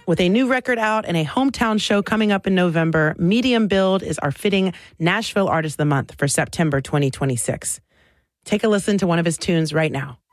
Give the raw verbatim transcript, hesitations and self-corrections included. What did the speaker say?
With a new record out and a hometown show coming up in November, Medium Build is our fitting Nashville Artist of the Month for September twenty twenty-six. Take a listen to one of his tunes right now.